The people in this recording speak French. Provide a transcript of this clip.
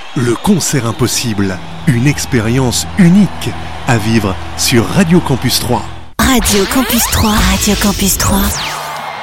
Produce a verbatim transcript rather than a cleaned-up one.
Le concert impossible, une expérience unique à vivre sur Radio Campus trois. Radio Campus trois, Radio Campus trois.